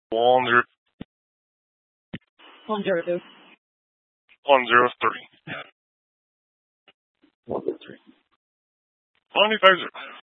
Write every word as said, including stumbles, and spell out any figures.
One zero One zero two. one zero three. One zero three. Ninety five zero.